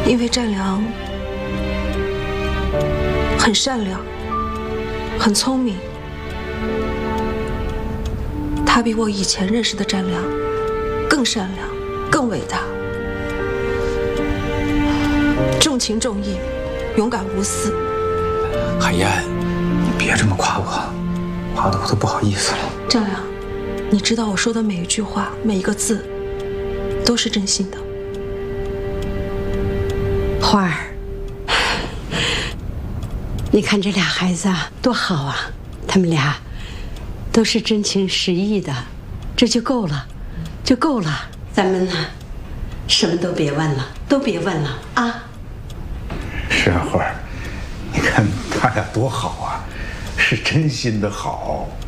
因为占良很善良，很聪明。他比我以前认识的占良更善良，更伟大，重情重义，勇敢无私。 海燕，你别这么夸我，夸得我都不好意思了。 占良，你知道我说的每一句话，每一个字，都是真心的。 花儿，你看这俩孩子啊，多好啊！他们俩都是真情实意的，这就够了，就够了。咱们呢，什么都别问了，都别问了啊！ 是啊，花儿，你看他俩多好啊，是真心的好。